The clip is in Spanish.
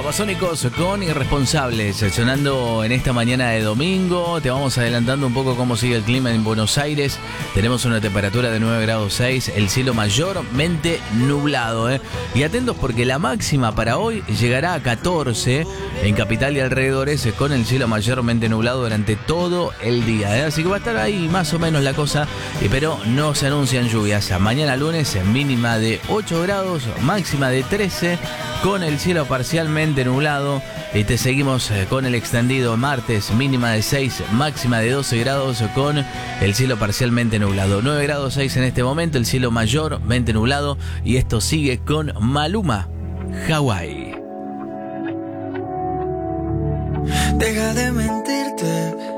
Babasónicos con Irresponsables, sonando en esta mañana de domingo. Te vamos adelantando un poco cómo sigue el clima en Buenos Aires. Tenemos una temperatura de 9 grados 6, el cielo mayormente nublado. Y atentos porque la máxima para hoy llegará a 14 en Capital y alrededores, con el cielo mayormente nublado durante todo el día. Así que va a estar ahí más o menos la cosa, pero no se anuncian lluvias. Mañana lunes mínima de 8 grados, máxima de 13, con el cielo parcialmente nublado. Y te seguimos con el extendido martes, mínima de 6, máxima de 12 grados, con el cielo parcialmente nublado. 9 grados 6 en este momento, el cielo mayormente nublado. Y esto sigue con Maluma, Hawái. Deja de mentirte,